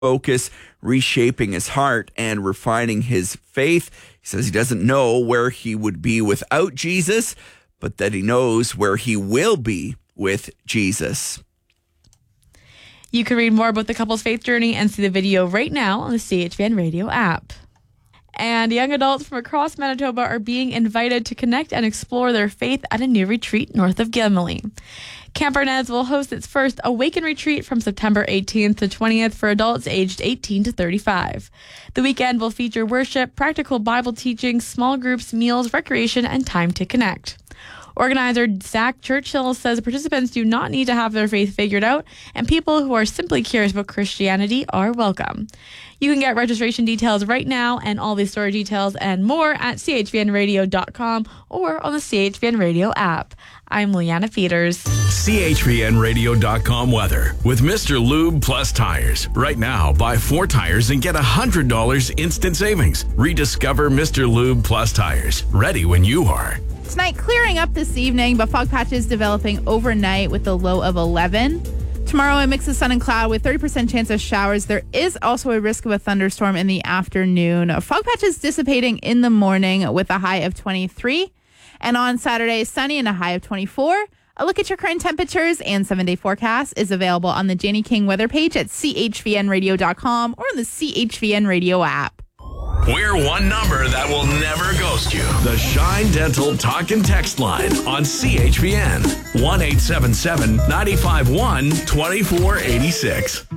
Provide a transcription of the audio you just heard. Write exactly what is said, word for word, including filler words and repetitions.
focus, reshaping his heart and refining his faith. He says he doesn't know where he would be without Jesus, but that he knows where he will be with Jesus. You can read more about the couple's faith journey and see the video right now on the C H V N Radio app. And young adults from across Manitoba are being invited to connect and explore their faith at a new retreat north of Gimli. Camp Arnez will host its first Awaken retreat from September eighteenth to twentieth for adults aged eighteen to thirty-five. The weekend will feature worship, practical Bible teaching, small groups, meals, recreation, and time to connect. Organizer Zach Churchill says participants do not need to have their faith figured out, and people who are simply curious about Christianity are welcome. You can get registration details right now and all the story details and more at c h v n radio dot com or on the C H V N Radio app. I'm Leanna Peters. C H V N radio dot com weather with Mister Lube Plus Tires. Right now, buy four tires and get one hundred dollars instant savings. Rediscover Mister Lube Plus Tires. Ready when you are. Tonight, clearing up this evening, but fog patches developing overnight with a low of eleven. Tomorrow, a mix of sun and cloud with thirty percent chance of showers. There is also a risk of a thunderstorm in the afternoon. Fog patches dissipating in the morning with a high of twenty-three. And on Saturday, sunny and a high of twenty-four. A look at your current temperatures and seven-day forecast is available on the Janie King weather page at c h v n radio dot com or on the C H V N Radio app. We're one number that will never ghost you. The Shine Dental Talk and Text line on C H V N. one eight seven seven, nine five one, two four eight six.